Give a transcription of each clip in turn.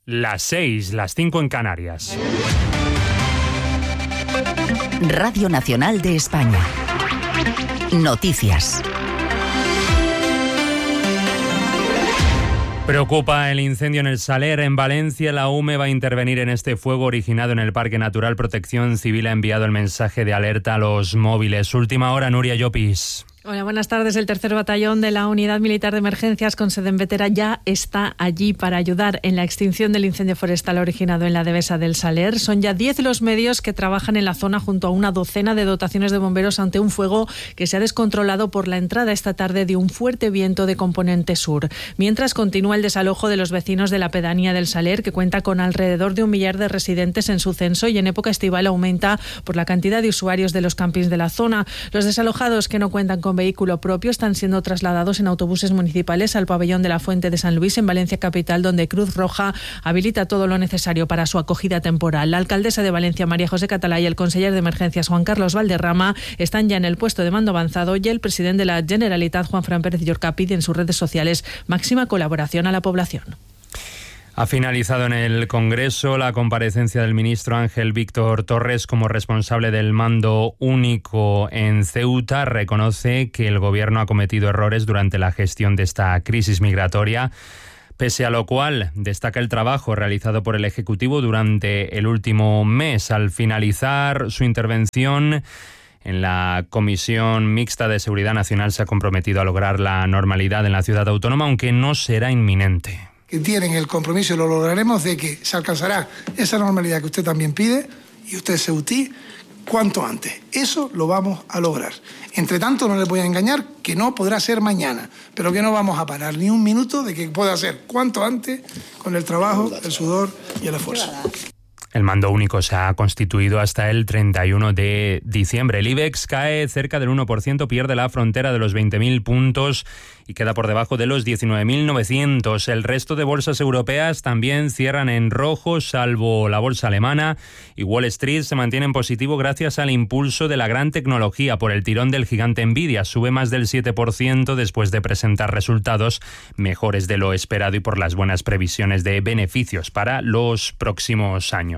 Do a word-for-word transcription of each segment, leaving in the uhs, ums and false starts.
Las seis, las cinco en Canarias. Radio Nacional de España. Noticias. Preocupa el incendio en el Saler, en Valencia. La U M E va a intervenir en este fuego originado en el Parque Natural. Protección Civil ha enviado el mensaje de alerta a los móviles. Última hora, Nuria Llopis. Hola, buenas tardes. El tercer batallón de la Unidad Militar de Emergencias con sede en Vetera ya está allí para ayudar en la extinción del incendio forestal originado en la Devesa del Saler. Son ya diez los medios que trabajan en la zona junto a una docena de dotaciones de bomberos ante un fuego que se ha descontrolado por la entrada esta tarde de un fuerte viento de componente sur. Mientras continúa el desalojo de los vecinos de la pedanía del Saler, que cuenta con alrededor de un millar de residentes en su censo y en época estival aumenta por la cantidad de usuarios de los campings de la zona. Los desalojados que no cuentan con vehículo propio están siendo trasladados en autobuses municipales al pabellón de la Fuente de San Luis en Valencia capital, donde Cruz Roja habilita todo lo necesario para su acogida temporal. La alcaldesa de Valencia, María José Catalá, y el conseller de Emergencias, Juan Carlos Valderrama, están ya en el puesto de mando avanzado, y el presidente de la Generalitat, Juan Fran Pérez Llorca, pide en sus redes sociales máxima colaboración a la población. Ha finalizado en el Congreso la comparecencia del ministro Ángel Víctor Torres como responsable del mando único en Ceuta. Reconoce que el gobierno ha cometido errores durante la gestión de esta crisis migratoria, pese a lo cual destaca el trabajo realizado por el Ejecutivo durante el último mes. Al finalizar su intervención en la Comisión Mixta de Seguridad Nacional, se ha comprometido a lograr la normalidad en la ciudad autónoma, aunque no será inminente. Que tienen el compromiso, y lo lograremos, de que se alcanzará esa normalidad que usted también pide, y usted ceutí, cuanto antes. Eso lo vamos a lograr. Entre tanto, no les voy a engañar que no podrá ser mañana, pero que no vamos a parar ni un minuto de que pueda ser cuanto antes, con el trabajo, el sudor y el esfuerzo. El mando único se ha constituido hasta el treinta y uno de diciembre. El IBEX cae cerca del uno por ciento, pierde la frontera de los veinte mil puntos y queda por debajo de los diecinueve mil novecientos. El resto de bolsas europeas también cierran en rojo, salvo la bolsa alemana, y Wall Street se mantiene en positivo gracias al impulso de la gran tecnología por el tirón del gigante Nvidia. Sube más del siete por ciento después de presentar resultados mejores de lo esperado y por las buenas previsiones de beneficios para los próximos años.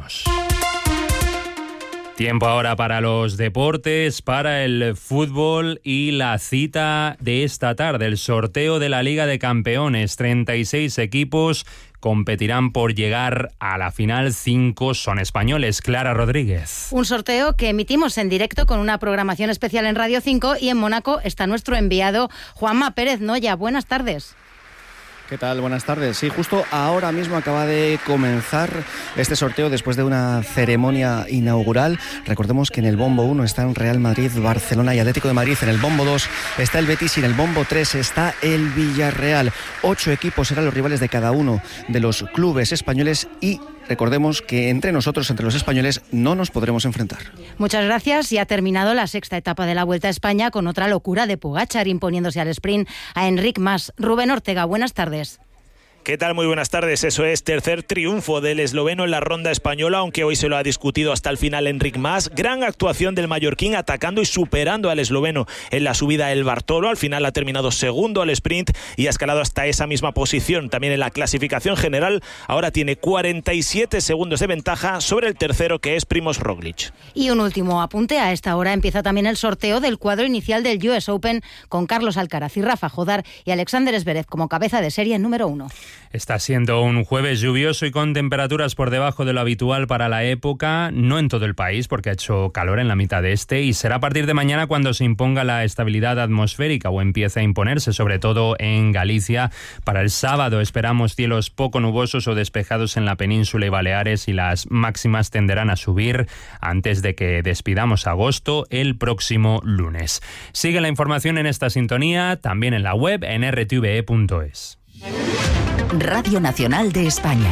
Tiempo ahora para los deportes, para el fútbol y la cita de esta tarde, el sorteo de la Liga de Campeones. treinta y seis equipos competirán por llegar a la final, cinco son españoles. Clara Rodríguez. Un sorteo que emitimos en directo con una programación especial en Radio cinco, y en Mónaco está nuestro enviado Juanma Pérez Noya. Buenas tardes. ¿Qué tal? Buenas tardes. Sí, justo ahora mismo acaba de comenzar este sorteo después de una ceremonia inaugural. Recordemos que en el bombo uno están Real Madrid, Barcelona y Atlético de Madrid. En el bombo dos está el Betis y en el bombo tres está el Villarreal. Ocho equipos serán los rivales de cada uno de los clubes españoles, y recordemos que entre nosotros, entre los españoles, no nos podremos enfrentar. Muchas gracias. Y ha terminado la sexta etapa de la Vuelta a España con otra locura de Pogačar imponiéndose al sprint a Enric Mas. Rubén Ortega, buenas tardes. ¿Qué tal? Muy buenas tardes. Eso es, tercer triunfo del esloveno en la ronda española, aunque hoy se lo ha discutido hasta el final Enric Mas. Gran actuación del mallorquín, atacando y superando al esloveno en la subida El Bartolo. Al final ha terminado segundo al sprint y ha escalado hasta esa misma posición. También en la clasificación general ahora tiene cuarenta y siete segundos de ventaja sobre el tercero, que es Primož Roglič. Y un último apunte. A esta hora empieza también el sorteo del cuadro inicial del U S Open, con Carlos Alcaraz y Rafa Jodar y Alexander Zverev como cabeza de serie número uno. Está siendo un jueves lluvioso y con temperaturas por debajo de lo habitual para la época, no en todo el país porque ha hecho calor en la mitad este, y será a partir de mañana cuando se imponga la estabilidad atmosférica, o empiece a imponerse, sobre todo en Galicia. Para el sábado esperamos cielos poco nubosos o despejados en la península y Baleares, y las máximas tenderán a subir antes de que despidamos agosto el próximo lunes. Sigue la información en esta sintonía, también en la web en r t v e punto es. Radio Nacional de España.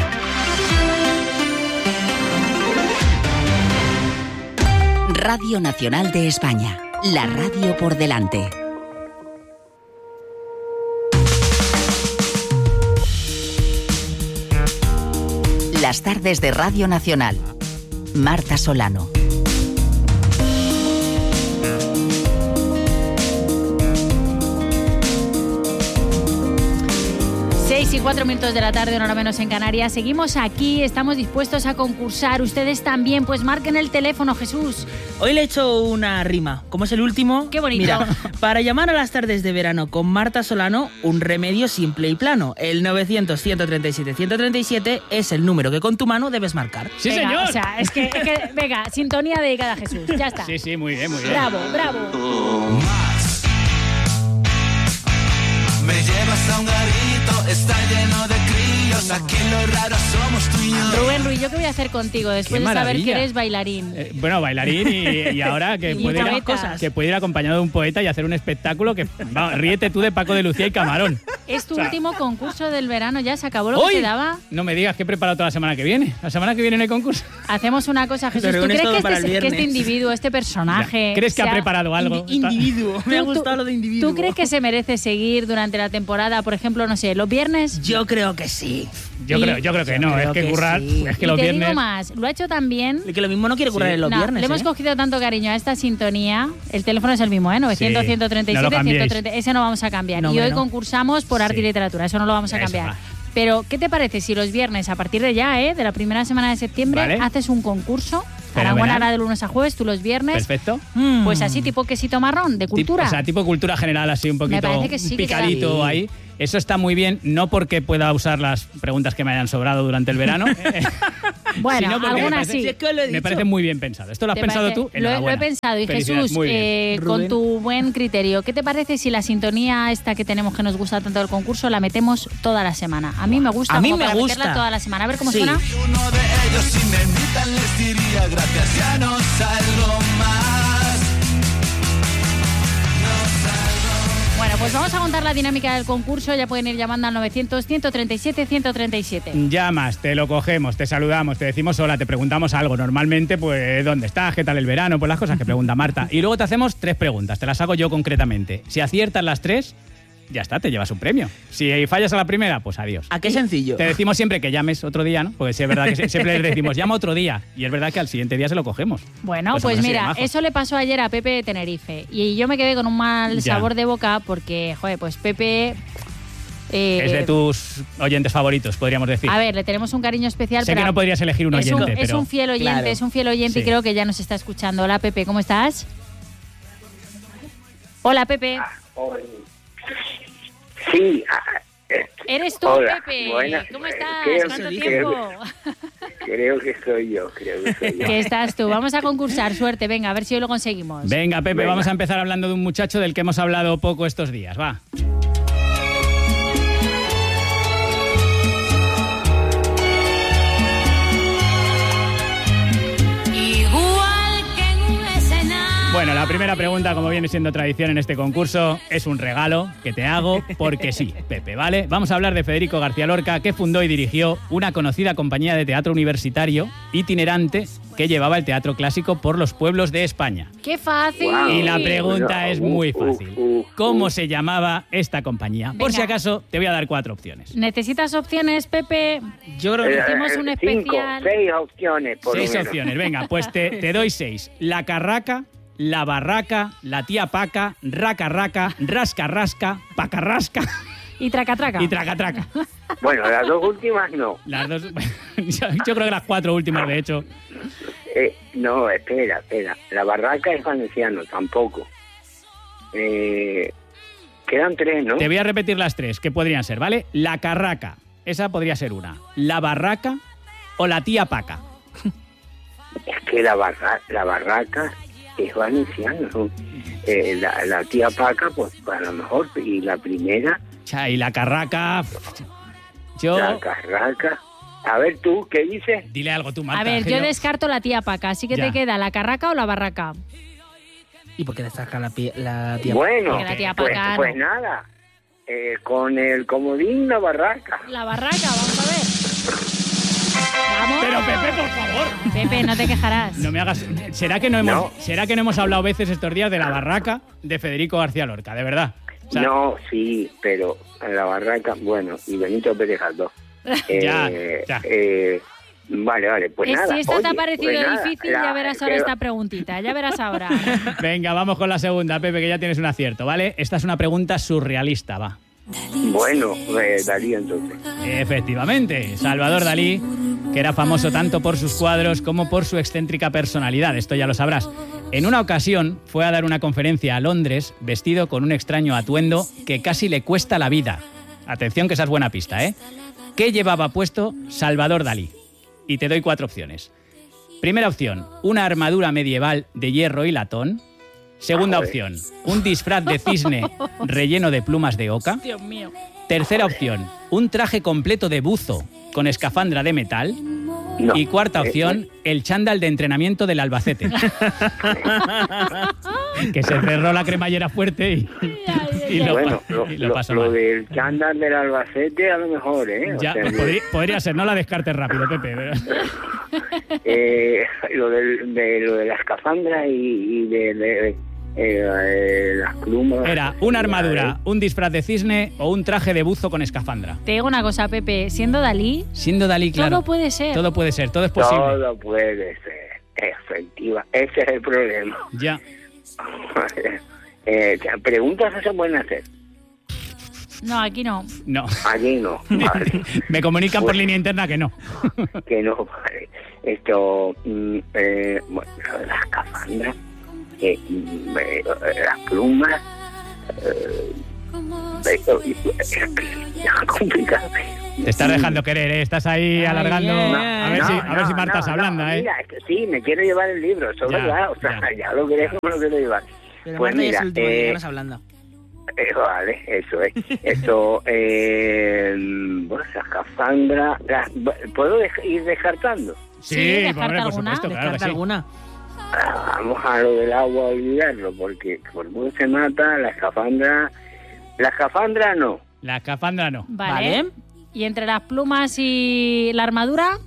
Radio Nacional de España. La radio por delante. Las tardes de Radio Nacional. Marta Solano. seis y cuatro minutos de la tarde, una hora menos en Canarias. Seguimos aquí, estamos dispuestos a concursar. Ustedes también, pues marquen el teléfono, Jesús. Hoy le he hecho una rima. Como es el último... Qué bonito. Mira, para llamar a las tardes de verano con Marta Solano, un remedio simple y plano. El novecientos, ciento treinta y siete, ciento treinta y siete es el número que con tu mano debes marcar. ¡Sí, venga, señor! O sea, es que, es que, venga, sintonía dedicada a Jesús. Ya está. Sí, sí, muy bien, muy bien. Bravo, bravo. Más. Me llevas a un garito, está lleno de críos, aquí lo raro somos tú y yo. Rubén Ruiz, ¿yo qué voy a hacer contigo después de saber que eres bailarín? Eh, bueno, bailarín y, y ahora que, y puede ir, que puede ir acompañado de un poeta y hacer un espectáculo que... Va, ríete tú de Paco de Lucía y Camarón. Es tu o sea, último concurso del verano, ya se acabó lo ¿hoy? que se daba. No me digas que he preparado toda la semana que viene. La semana que viene no hay concurso. Hacemos una cosa, Jesús. ¿Tú crees que este, que este individuo, este personaje... Ya. ¿Crees que ha preparado algo? Individuo. Me ha gustado lo de individuo. ¿Tú crees que se merece seguir durante la temporada, por ejemplo, no sé, los viernes? Yo creo que sí. Yo, creo, yo creo que no, creo es que, que currar, sí. es que y los te viernes... digo más, lo ha hecho también... Que lo mismo no quiere currar sí. en los no, viernes, le hemos ¿eh? cogido tanto cariño a esta sintonía, el teléfono es el mismo, ¿eh? novecientos, sí. ciento treinta y siete, no ciento treinta, ese no vamos a cambiar. No, y hoy no. concursamos por arte sí. y literatura, eso no lo vamos a cambiar. Eso, pero, ¿qué te parece si los viernes, a partir de ya, eh, de la primera semana de septiembre, vale. haces un concurso? Aragón hará de lunes a jueves, tú los viernes. Perfecto. Pues así, tipo quesito marrón, de cultura. Tipo, o sea, tipo cultura general, así un poquito sí, picadito que ahí. Eso está muy bien, no porque pueda usar las preguntas que me hayan sobrado durante el verano. Bueno, algunas sí. Es que lo he me parece muy bien pensado. ¿Esto lo has pensado parece? tú? Lo, lo he pensado. Y Jesús, eh, con tu buen criterio, ¿qué te parece si la sintonía esta que tenemos que nos gusta tanto del concurso la metemos toda la semana? A mí me gusta. A mí como me para gusta. meterla toda la semana. A ver cómo sí. suena. Uno de ellos, si me invitan, les diría gracias, ya no salgo más. Bueno, pues vamos a contar la dinámica del concurso. Ya pueden ir llamando al novecientos, ciento treinta y siete, ciento treinta y siete. Llamas, te lo cogemos, te saludamos, te decimos hola, te preguntamos algo. Normalmente, pues, ¿dónde estás? ¿Qué tal el verano? Pues las cosas que pregunta Marta. Y luego te hacemos tres preguntas, te las hago yo concretamente. Si aciertas las tres, ya está, te llevas un premio. Si fallas a la primera, pues adiós. ¿A qué sencillo? Te decimos siempre que llames otro día, ¿no? Porque sí, es verdad que siempre les decimos, llama otro día. Y es verdad que al siguiente día se lo cogemos. Bueno, pues, pues mira, eso le pasó ayer a Pepe de Tenerife. Y yo me quedé con un mal ya. sabor de boca porque, joder, pues Pepe... Eh, es de tus oyentes favoritos, podríamos decir. A ver, le tenemos un cariño especial. Sé pero que no podrías elegir un es oyente, un, pero... Es un fiel oyente, claro. es un fiel oyente sí. y creo que ya nos está escuchando. Hola, Pepe, ¿cómo estás? Hola, Pepe. Ah, hola. Sí. Eh, ¿Eres tú, hola, Pepe? buenas, ¿Cómo estás? Creo, ¿Cuánto creo tiempo? Que, creo que soy yo, creo que soy yo. Que estás tú. Vamos a concursar, suerte. Venga, a ver si hoy lo conseguimos. Venga, Pepe, Venga. Vamos a empezar hablando de un muchacho del que hemos hablado poco estos días. Va. Bueno, la primera pregunta, como viene siendo tradición en este concurso, es un regalo que te hago porque sí, Pepe, ¿vale? Vamos a hablar de Federico García Lorca, que fundó y dirigió una conocida compañía de teatro universitario itinerante que llevaba el teatro clásico por los pueblos de España. ¡Qué fácil! Wow. Y la pregunta es muy fácil. ¿Cómo se llamaba esta compañía? Por Venga. si acaso, te voy a dar cuatro opciones. ¿Necesitas opciones, Pepe? Yo creo que... Eh, Hicimos un cinco, especial. seis opciones, por Seis lo menos. opciones, venga, pues te, te doy seis. La Carraca, La Barraca, La Tía Paca, Raca Raca, Rasca Rasca, Paca Rasca Y Traca Traca. y Traca Traca. Bueno, las dos últimas no. Las dos, yo, yo creo que las cuatro últimas, de hecho. Eh, no, espera, espera. La Barraca es valenciano, tampoco. Eh, quedan tres, ¿no? Te voy a repetir las tres, que podrían ser, ¿vale? La Carraca, esa podría ser una. La Barraca o La Tía Paca. Es que la, barra, la Barraca es valenciano. Eh, la, la Tía Paca, pues a lo mejor. Y la primera... Cha, y La Carraca... Yo... La Carraca... A ver tú, ¿qué dices? Dile algo tú, Marta. A ver, yo descarto La Tía Paca, así que Ya. te queda La Carraca o La Barraca. ¿Y por qué destaca la, pie- la tía? Bueno, Porque la Tía pues, Paca no. pues nada. Eh, con el comodín La Barraca. La Barraca, vamos a ver. Vamos. Pero Pepe, por favor. Pepe, no te quejarás. No me hagas... ¿Será que no hemos, No. ¿será que no hemos hablado veces estos días de La Barraca de Federico García Lorca? De verdad. O sea, No, sí, pero La Barraca, bueno, y Benito Pérez Galdós. Eh, Ya, ya. eh, vale, vale, pues Eh, nada. si esta te oye, ha parecido pues nada, difícil, la- ya verás ahora pero- esta preguntita. Ya verás ahora. Venga, vamos con la segunda, Pepe, que ya tienes un acierto, ¿vale? Esta es una pregunta surrealista, va. Bueno, eh, Dalí entonces. Efectivamente, Salvador Dalí, que era famoso tanto por sus cuadros como por su excéntrica personalidad, esto ya lo sabrás. En una ocasión fue a dar una conferencia a Londres vestido con un extraño atuendo que casi le cuesta la vida. Atención, que esa es buena pista, ¿eh? ¿Qué llevaba puesto Salvador Dalí? Y te doy cuatro opciones. Primera opción, una armadura medieval de hierro y latón. Segunda opción, un disfraz de cisne relleno de plumas de oca. Dios mío. Tercera opción, un traje completo de buzo con escafandra de metal. No. Y cuarta opción, el chándal de entrenamiento del Albacete. Que se cerró la cremallera fuerte y, y lo, bueno, lo, y lo pasó lo, mal. Lo del chándal del Albacete a lo mejor, ¿eh? Ya, o sea, pues podría, podría ser, no la descartes rápido, Pepe. eh, lo, del, de, lo de la escafandra y, y de... de Eh, eh, las plumas. Era una armadura, un disfraz de cisne o un traje de buzo con escafandra. Te digo una cosa, Pepe, siendo Dalí... Siendo Dalí, claro. Todo puede ser. Todo puede ser, todo es posible. Todo puede ser, efectiva. Ese es el problema. Ya. eh, preguntas no se pueden hacer. No, aquí no. No. Aquí no, vale. Me comunican pues, por línea interna que no. Que no, vale. Esto, mm, eh, bueno, lo de las escafandras. Eh, eh, las plumas eh, es complicado. Te estás dejando querer, ¿eh? Estás ahí Ay, alargando yeah. a ver no, si a ver no, si Marta se no, ablanda, no, ¿eh? Mira, es que sí, me quiero llevar el libro, eso es verdad, o sea, ya, ya lo querés, me lo quiero llevar. Pero pues Marta mira, es el último eh, día, no se ablanda. Eh, vale, eso es. Esto, eh, bueno, esa escafandra, ¿puedo dej- ir descartando? Sí, sí descarta por alguna, supuesto, claro descarta que sí. alguna. Vamos a lo del agua, olvidarlo, porque por mucho se mata, la escafandra... La escafandra no. La escafandra no. Vale. Vale. ¿Y entre las plumas y la armadura?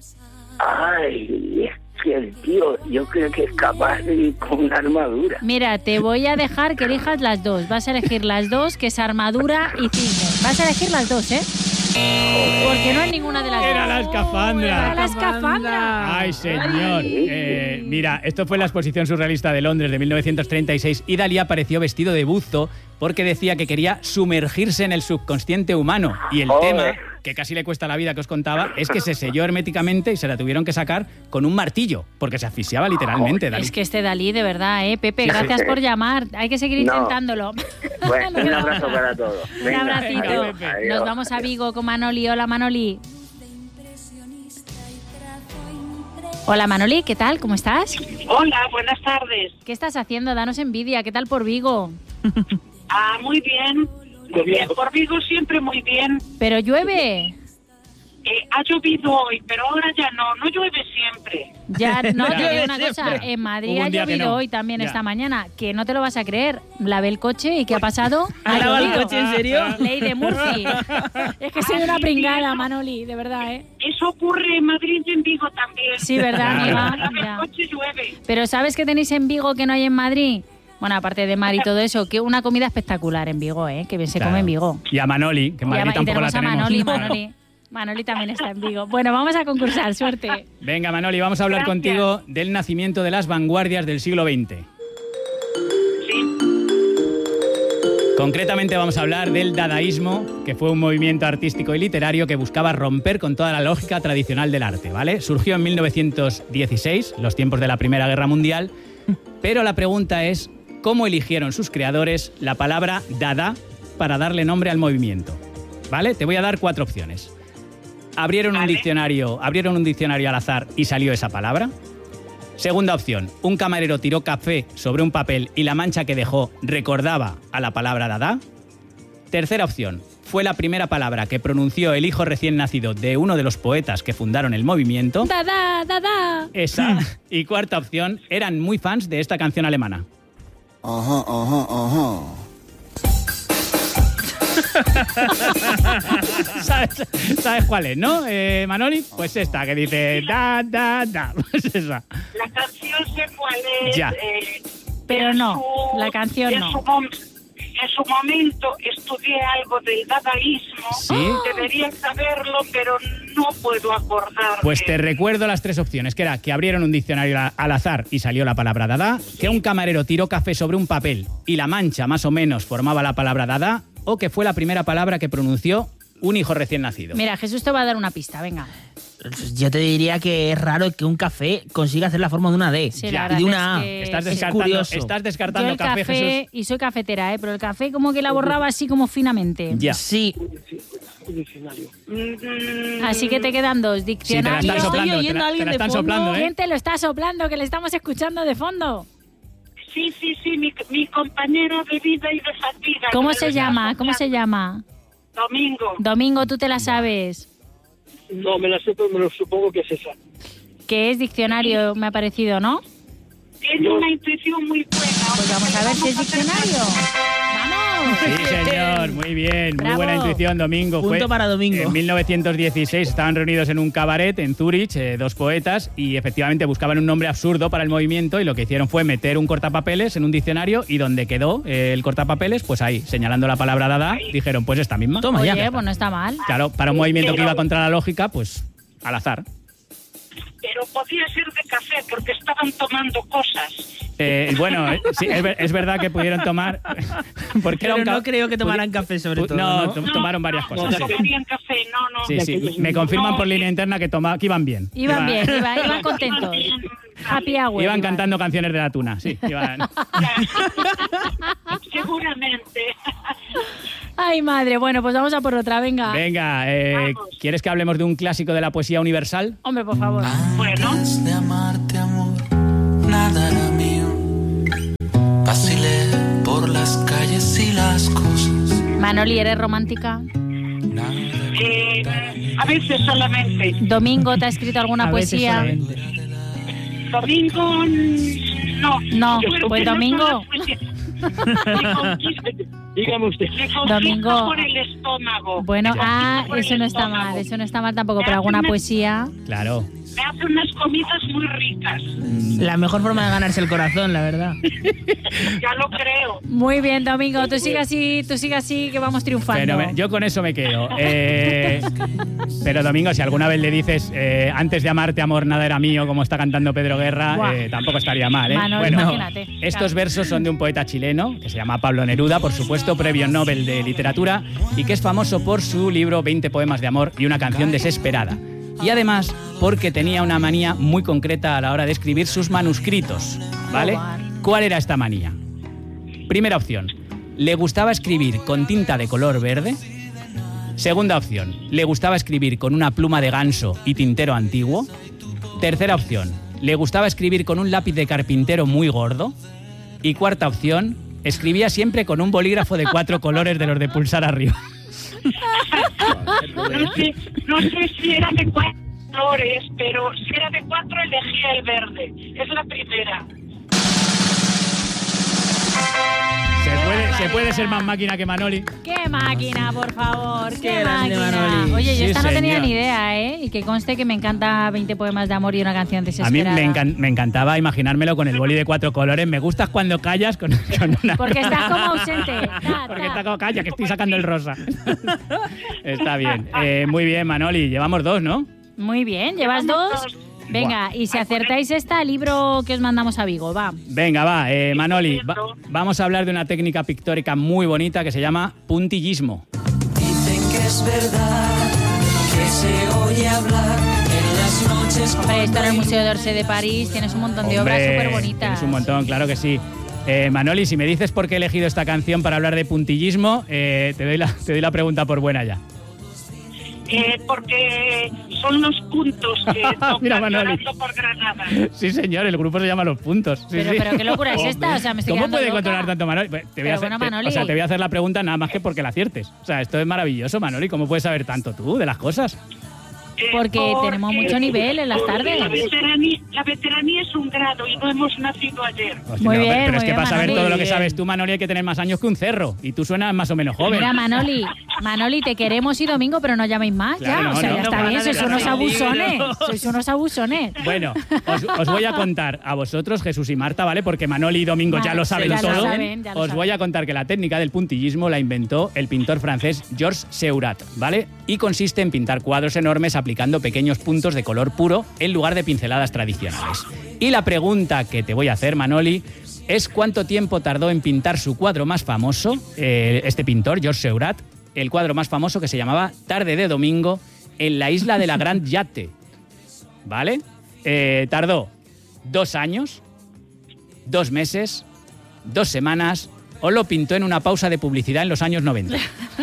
Ay, es que el tío, yo creo que es capaz de ir con una armadura. Mira, te voy a dejar que elijas las dos. Vas a elegir las dos, que es armadura y cisne. Vas a elegir las dos, ¿eh? Porque no es ninguna de las dos. Era la escafandra. Era la escafandra. Ay, señor. Eh, mira, esto fue en la exposición surrealista de Londres de mil novecientos treinta y seis y Dalí apareció vestido de buzo porque decía que quería sumergirse en el subconsciente humano. Y el Joder. tema, que casi le cuesta la vida que os contaba, es que se selló herméticamente y se la tuvieron que sacar con un martillo, porque se asfixiaba literalmente, Dalí. Es que este Dalí, de verdad, ¿eh? Pepe, gracias por llamar. Hay que seguir No. intentándolo. Bueno, un abrazo para todos. Un abracito. Adiós, adiós. Nos vamos a Vigo con Manoli. Hola, Manoli. Hola, Manoli, ¿qué tal? ¿Cómo estás? Hola, buenas tardes. ¿Qué estás haciendo? Danos envidia. ¿Qué tal por Vigo? Ah, muy bien. Muy bien. Por Vigo siempre muy bien. ¿Pero llueve? Eh, ha llovido hoy, pero ahora ya no. No llueve siempre. Ya, no, Ya. te digo una cosa. En Madrid Hubo ha un día que llovido no. hoy también Ya. esta mañana. Que no te lo vas a creer. Lavé el coche y ¿qué ha pasado? ¿Ha lavado el llovido. coche, en serio? Ley de Murphy. Es que soy una pringada, Manoli, de verdad, ¿eh? Eso ocurre en Madrid y en Vigo también. Sí, ¿verdad, amiga? Lave Ya. el coche y llueve. Pero ¿sabes qué tenéis en Vigo que no hay en Madrid? Bueno, aparte de mar y todo eso, que una comida espectacular en Vigo, ¿eh? Que bien se Claro. come en Vigo. Y a Manoli, que en Y, Madrid a- y tampoco la tenemos a tenemos. Manoli, Claro. Manoli. Manoli también está en Vigo. Bueno, vamos a concursar, suerte. Venga, Manoli, vamos a hablar Gracias. contigo del nacimiento de las vanguardias del siglo veinte. Sí. Concretamente vamos a hablar del dadaísmo, que fue un movimiento artístico y literario que buscaba romper con toda la lógica tradicional del arte, ¿vale? Surgió en mil novecientos dieciséis, los tiempos de la Primera Guerra Mundial, pero la pregunta es, ¿cómo eligieron sus creadores la palabra dada para darle nombre al movimiento? ¿Vale? Te voy a dar cuatro opciones. Abrieron un Vale. diccionario, abrieron un diccionario al azar y salió esa palabra. Segunda opción, un camarero tiró café sobre un papel y la mancha que dejó recordaba a la palabra dada. Tercera opción, fue la primera palabra que pronunció el hijo recién nacido de uno de los poetas que fundaron el movimiento. ¡Dada, dada! Esa. Y cuarta opción, eran muy fans de esta canción alemana. Ajá, ajá, ajá. ¿Sabes, sabes cuál es, no, eh, Manoli? Pues esta, que dice da, da, da. Pues esa. La canción sé cuál es. Ya. eh, Pero en no, su- la canción en no. Su mom- en su momento estudié algo del dadaísmo. ¿Sí? Debería saberlo, pero no puedo acordarme. Pues te recuerdo las tres opciones, que era que abrieron un diccionario a- al azar y salió la palabra dada, que un camarero tiró café sobre un papel y la mancha más o menos formaba la palabra dada, o que fue la primera palabra que pronunció un hijo recién nacido? Mira, Jesús te va a dar una pista, venga. Yo te diría que es raro que un café consiga hacer la forma de una D Sí, y la de verdad una A. es que Estás es descartando, curioso. estás descartando Yo el café, café, Jesús. y soy cafetera, ¿eh? Pero el café como que la borraba así como finamente. Ya. Sí. Así que te quedan dos. Sí, te la Diccionario. están soplando, te oyendo la, a alguien te la de están fondo. soplando, ¿eh? ¿Quién te lo está soplando? Que le estamos escuchando de fondo. Sí, sí, sí, mi, mi compañero de vida y de fatiga. ¿Cómo Que se me llama? está ¿Cómo se llama? Domingo. Domingo, tú te la sabes. No, me la sé, pero me lo supongo que es esa. Que es diccionario, me ha parecido, ¿no? Tiene una intuición muy buena. Pues vamos a ver si es diccionario. ¡Vamos! Sí, señor, muy bien, Bravo. muy buena intuición, Domingo. Punto Fue para Domingo. En mil novecientos dieciséis estaban reunidos en un cabaret en Zúrich, eh, dos poetas, y efectivamente buscaban un nombre absurdo para el movimiento y lo que hicieron fue meter un cortapapeles en un diccionario y donde quedó eh, el cortapapeles, pues ahí, señalando la palabra dada, dijeron, pues esta misma. Toma ya. Oye, pues no está mal. Claro, para un movimiento que iba contra la lógica, pues al azar. Pero podía ser de café porque estaban tomando cosas. Eh, bueno, eh, sí, es, ver- es verdad que pudieron tomar... porque era Pero un ca- no creo que tomaran pudi- café sobre pu- todo, No, ¿no? to- tomaron varias No, cosas. no sí. bebían café, no, no. Sí, sí. Me confirman por línea interna que, toma, que iban bien. Iban Iba- bien, iban, iban contentos. Happy hour. Iban iban. cantando canciones de la tuna, sí. Iban... Seguramente. Ay, madre. Bueno, pues vamos a por otra, venga. Venga, eh, ¿quieres que hablemos de un clásico de la poesía universal? Hombre, por favor. Bueno. Antes de amarte, amor, nada era mío. Vacilé por las calles y las cosas. Manoli, ¿eres romántica? Eh, a veces solamente. Domingo, ¿te ha escrito alguna A veces poesía? solamente. Domingo, mm, no. No, Yo pues creo que no Domingo. son las poesías. Me conquista- Dígame usted. me conquista Domingo. por el estómago. Bueno, Me ah, conquista por eso el no está estómago. mal, eso no está mal tampoco, Me pero hace alguna una- poesía. Claro. Me hace unas comidas muy ricas. La mejor forma de ganarse el corazón, la verdad. Ya lo creo. Muy bien, Domingo, tú sigue así, tú sigue así que vamos triunfando. Fenomen- Yo con eso me quedo. Eh, pero Domingo, si alguna vez le dices eh, antes de amarte, amor, nada era mío, como está cantando Pedro Guerra, Buah. eh, tampoco estaría mal, ¿eh? Manolo, bueno, imagínate. estos Claro. versos son de un poeta chileno que se llama Pablo Neruda, por supuesto, premio Nobel de Literatura, y que es famoso por su libro veinte poemas de amor y una canción desesperada. Y además porque tenía una manía muy concreta a la hora de escribir sus manuscritos, ¿vale? ¿Cuál era esta manía? Primera opción, le gustaba escribir con tinta de color verde. Segunda opción, le gustaba escribir con una pluma de ganso y tintero antiguo. Tercera opción, le gustaba escribir con un lápiz de carpintero muy gordo. Y cuarta opción, escribía siempre con un bolígrafo de cuatro colores de los de pulsar arriba. No sé, no sé si era de cuatro colores, pero si era de cuatro elegía el verde. Es la primera. Se puede, se puede ser más máquina que Manoli. ¡Qué máquina, por favor! ¡Qué, Qué grande, máquina! Manoli. Oye, yo Sí, esta no tenía señor. ni idea, ¿eh? Y que conste que me encanta veinte poemas de amor y una canción A mí desesperada. me, encan- me encantaba imaginármelo con el boli de cuatro colores. Me gustas cuando callas con, con una... Porque estás como ausente. Ta, Porque ta. está como calla, que estoy sacando el rosa. Está bien. Eh, muy bien, Manoli. Llevamos dos, ¿no? Muy bien, llevas dos. Venga, y si acertáis esta, libro que os mandamos a Vigo, va. Venga, va, eh, Manoli. va- vamos a hablar de una técnica pictórica muy bonita que se llama puntillismo. Dicen que es verdad, que se oye hablar en las noches. Hombre, esto en el Museo d'Orsay de París tienes un montón de obras Hombre, súper bonitas. tienes un montón, claro que sí. Eh, Manoli, si me dices por qué he elegido esta canción para hablar de puntillismo, eh, te, doy la, te doy la pregunta por buena ya. Eh, porque son los puntos que Mira, tocan Manoli. Llorando por Granada. Sí, señor, el grupo se llama Los Puntos. Sí, Pero- sí. pero qué locura es esta, o sea, me estoy ¿Cómo quedando puede loca. controlar tanto Manoli? Pues, Te voy, Pero a hacer, bueno, te- Manoli. o sea, te voy a hacer la pregunta nada más que porque la aciertes. O sea, esto es maravilloso, Manoli. ¿Cómo puedes saber tanto tú de las cosas? Porque tenemos mucho nivel en las La tardes. veteranía, la veteranía es un grado y no hemos nacido ayer. Hostia, Muy pero- bien, pero es muy que bien, para saber Manoli. todo lo que sabes tú, Manoli, hay que tener más años que un cerro. Y tú suenas más o menos joven. Mira, Manoli, Manoli, te queremos y domingo, pero no llaméis más Claro, ya. no, o sea, no, ya no, está no, bien, no, sois no, unos no, abusones. no. Sois unos abusones. Bueno, os, os voy a contar a vosotros, Jesús y Marta, ¿vale? Porque Manoli y Domingo ya Vale, lo saben ya lo todo. saben, ya lo os voy a contar que la técnica del puntillismo la inventó el pintor francés Georges Seurat, ¿vale? Y consiste en pintar cuadros enormes aplicando pequeños puntos de color puro en lugar de pinceladas tradicionales. Y la pregunta que te voy a hacer, Manoli, es cuánto tiempo tardó en pintar su cuadro más famoso, eh, este pintor, George Seurat, el cuadro más famoso que se llamaba Tarde de Domingo, en la isla de la Gran Yate. ¿Vale? Eh, tardó dos años, dos meses, dos semanas, o lo pintó en una pausa de publicidad en los años noventa.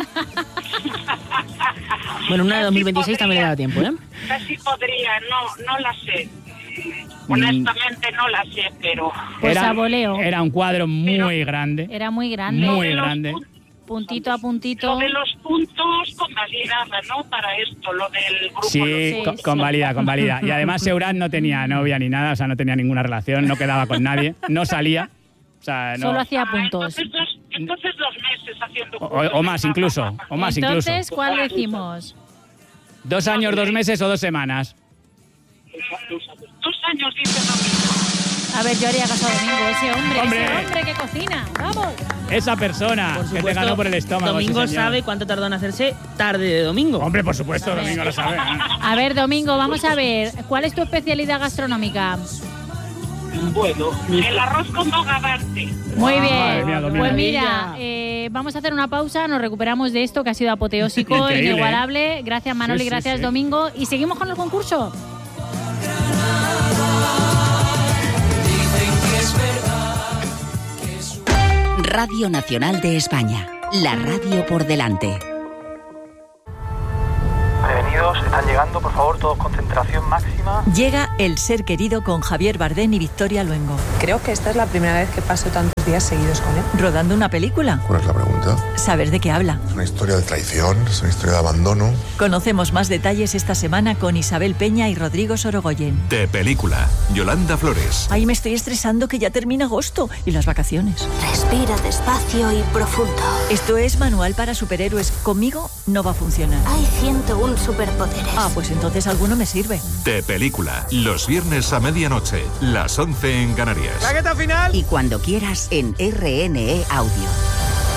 Bueno, una de dos mil veintiséis también le da tiempo, ¿eh? Casi podría, no, no la sé. Honestamente no la sé, pero... Pues era, a voleo. Era un cuadro muy pero, grande. Era muy grande. Muy grande. Puntito a puntito. Lo de los puntos convalidaba, ¿no? Para esto, lo del grupo. Sí, sí con, convalida, convalida. Y además Seurat no tenía novia ni nada, o sea, no tenía ninguna relación, no quedaba con nadie, no salía. O sea, no. Solo hacía puntos. Ah, entonces, dos, entonces dos meses haciendo puntos. O, o más incluso, o más entonces, incluso. Entonces, ¿cuál decimos? ¿Dos años, dos meses o dos semanas? Dos años, dice Domingo. A ver, yo haría caso a Domingo, ese hombre, ¡Hombre! ese hombre que cocina. ¡Vamos! Esa persona por supuesto, que te ganó por el estómago. Domingo sí, sabe cuánto tardó en hacerse Tarde de Domingo. Hombre, por supuesto, Domingo lo sabe. A ver, Domingo, vamos a ver. ¿Cuál es tu especialidad gastronómica? Bueno, el arroz con bogavante. Muy bien. Madre mía, Domingo. Pues mira, eh, vamos a hacer una pausa, nos recuperamos de esto que ha sido apoteósico, increíble, inigualable. Gracias, Manoli, sí, sí, gracias, sí. Domingo. Y seguimos con el concurso. Radio Nacional de España, la radio por delante. Prevenidos, están llegando, por favor, todos concentración máxima. Llega El ser querido con Javier Bardem y Victoria Luengo. Creo que esta es la primera vez que paso tantos días seguidos con él. ¿Rodando una película? ¿Cuál es la pregunta? ¿Sabes de qué habla? Es una historia de traición, es una historia de abandono. Conocemos más detalles esta semana con Isabel Peña y Rodrigo Sorogoyen. De película, Yolanda Flores. Ay, me estoy estresando que ya termina agosto y las vacaciones. Respira despacio y profundo. Esto es Manual para Superhéroes. Conmigo no va a funcionar. Hay ciento uno superpoderes. Ah, pues entonces alguno me sirve. De película, los viernes a medianoche, las once en Canarias. ¡Claqueta final! Y cuando quieras en R N E Audio.